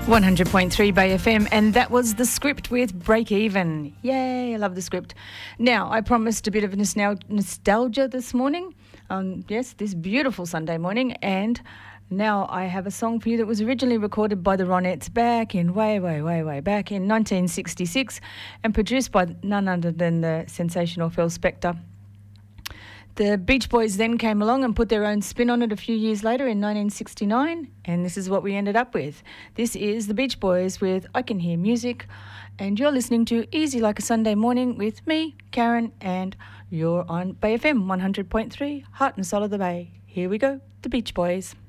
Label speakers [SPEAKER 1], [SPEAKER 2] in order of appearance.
[SPEAKER 1] 100.3 Bay FM, and that was The Script with Break Even. Yay, I love The Script. Now, I promised a bit of nostalgia this morning. Yes, this beautiful Sunday morning, and now I have a song for you that was originally recorded by the Ronettes back in way back in 1966 and produced by none other than the sensational Phil Spector. The Beach Boys then came along and put their own spin on it a few years later in 1969, and this is what we ended up with. This is the Beach Boys with I Can Hear Music, and you're listening to Easy Like a Sunday Morning with me, Karen, and you're on Bay FM 100.3, Heart and Soul of the Bay. Here we go, the Beach Boys.